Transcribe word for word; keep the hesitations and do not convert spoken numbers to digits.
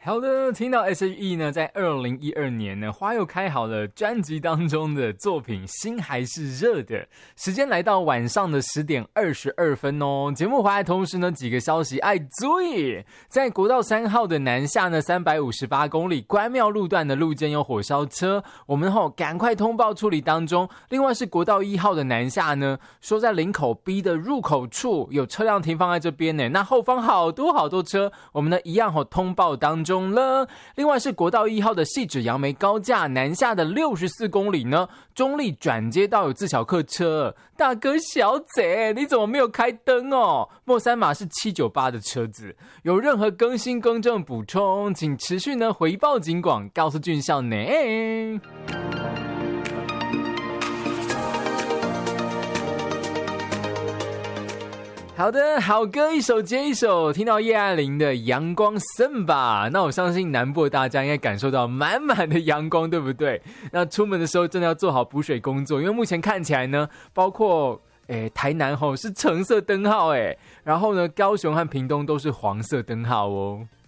好的，听到 S H E 呢，在二零一二年呢，花又开好了专辑当中的作品《心还是热的》。时间来到晚上的十点二十二分哦。节目回来同时呢，几个消息爱注意，在国道三号的南下呢，三百五十八公里关庙路段的路肩有火烧车，我们吼赶快通报处理当中。另外是国道一号的南下呢，说在林口 B 的入口处有车辆停放在这边呢，那后方好多好多车，我们呢一样吼通报当中。了，另外是国道一号的汐止杨梅高架南下的六十四公里呢，中立转接道有自小客车，大哥小姐你怎么没有开灯哦？末三码是七九八的车子，有任何更新更正补充，请持续呢回报警广，告诉俊孝呢。好的，好歌一首接一首，听到叶爱玲的阳光森吧，那我相信南部的大家应该感受到满满的阳光，对不对？那出门的时候真的要做好补水工作，因为目前看起来呢，包括诶台南吼是橙色灯号诶，然后呢高雄和屏东都是黄色灯号哦。